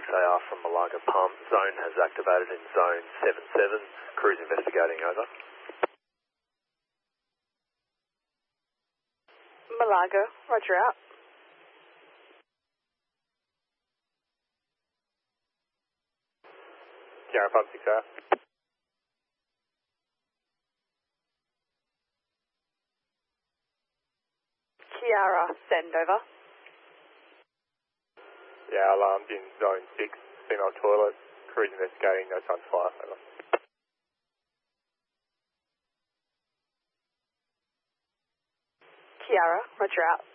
6AR from Malaga Palm. Zone has activated in zone 77. Crews investigating, over. Malaga, roger out. Kiara 56AR. Kiara, send over. Yeah, alarmed in zone 6, female toilet. Crews investigating, no sign of fire, over. Kiara, roger out.